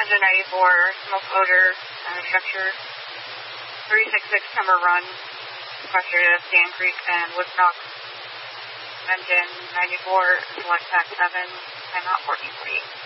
engine 94, smoke odor, structure, 366 Timber Run, pressure to Sand Creek and Woodstock, engine 94, select pack 7, and not 1448.